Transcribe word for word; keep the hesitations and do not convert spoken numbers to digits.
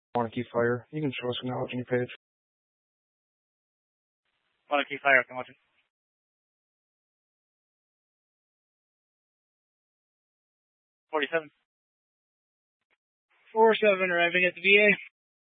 Monarchy Fire. You can show us acknowledge on your page. Monarchy Fire, acknowledging. forty-seven. four seven arriving at the V A.